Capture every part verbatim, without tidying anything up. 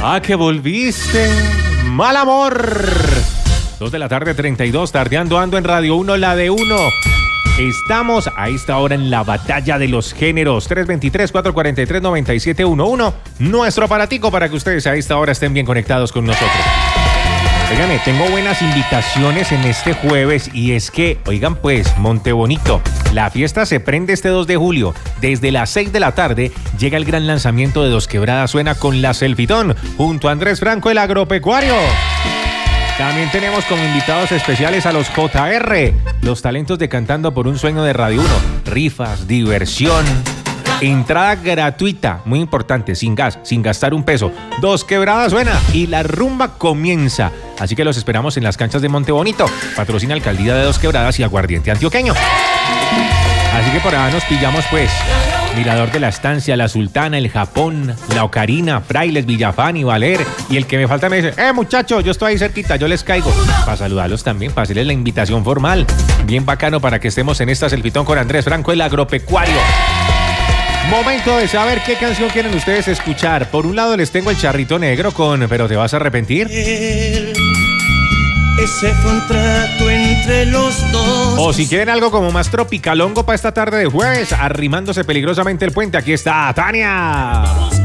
Ah, que volviste. Mal amor. Dos de la tarde, treinta y dos, tardeando ando en Radio uno, la de uno. Estamos a esta hora en la batalla de los géneros. tres dos tres, cuatro cuatro tres, nueve siete uno uno. Nuestro aparatico para que ustedes a esta hora estén bien conectados con nosotros. Óigame, tengo buenas invitaciones en este jueves y es que, oigan pues, Montebonito, la fiesta se prende este dos de julio. Desde las seis de la tarde llega el gran lanzamiento de Dos Quebradas Suena con la Selfitón junto a Andrés Franco, el agropecuario. También tenemos como invitados especiales a los J R, los talentos de Cantando por un Sueño de Radio uno. Rifas, diversión, entrada gratuita, muy importante, sin gas, sin gastar un peso. Dos Quebradas Suena y la rumba comienza. Así que los esperamos en las canchas de Montebonito. Patrocina Alcaldía de Dos Quebradas y Aguardiente Antioqueño. Así que por ahora nos pillamos pues. Mirador de la Estancia, La Sultana, El Japón, La Ocarina, Frailes, Villafán y Valer. Y el que me falta me dice, eh muchachos, yo estoy ahí cerquita, yo les caigo. Para saludarlos también, para hacerles la invitación formal. Bien bacano para que estemos en esta Selfitón con Andrés Franco, el agropecuario. Momento de saber qué canción quieren ustedes escuchar. Por un lado les tengo el Charrito Negro con Pero te vas a arrepentir. Ese fue un trato entre los dos. O si quieren algo como más tropicalongo para esta tarde de jueves, arrimándose peligrosamente el puente, aquí está Tania.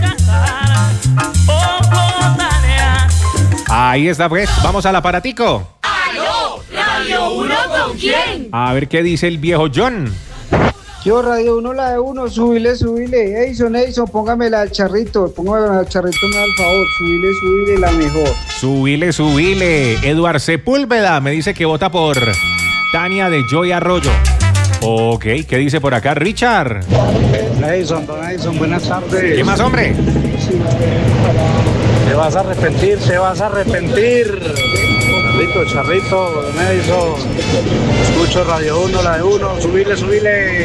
Ahí está pues, vamos al aparatico. ¡Aló! ¿Radio uno con quién? A ver qué dice el viejo John. Yo, Radio uno, la de uno, subile, subile. Edison, Edison, póngamela al Charrito. Póngamela al Charrito, me da el favor. Subile, subile, la mejor. Subile, subile. Eduard Sepúlveda me dice que vota por Tania de Joy Arroyo. Ok, ¿qué dice por acá Richard? Edison, don Edison, buenas tardes. ¿Qué más, hombre? Te vas a arrepentir, te vas a arrepentir. Charrito, Charrito, don Edison. Escucho Radio uno, la de uno. Subile, subile.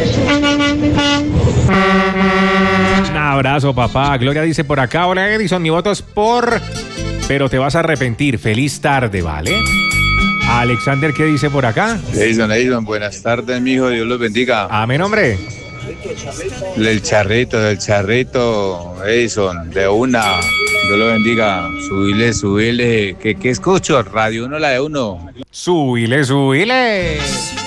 Un abrazo, papá. Gloria dice por acá, hola Edison, mi voto es por... Pero te vas a arrepentir. Feliz tarde, ¿vale? Alexander, ¿qué dice por acá? Edison, Edison, buenas tardes, mijo, Dios los bendiga. Amén, hombre. Del Charrito, del Charrito, Edison, de una, Dios lo bendiga. Subile, subile, ¿qué, qué escucho? Radio uno, la de uno. Subile, subile.